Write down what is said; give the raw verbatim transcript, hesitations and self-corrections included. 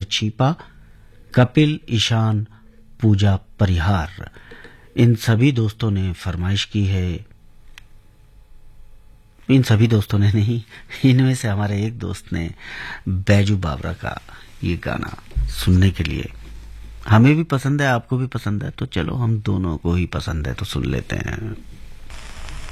छीपा, कपिल, ईशान, पूजा परिहार, इन सभी दोस्तों ने फरमाइश की है। इन सभी दोस्तों ने नहीं, इनमें से हमारे एक दोस्त ने बैजू बावरा का ये गाना सुनने के लिए। हमें भी पसंद है, आपको भी पसंद है, तो चलो हम दोनों को ही पसंद है तो सुन लेते हैं।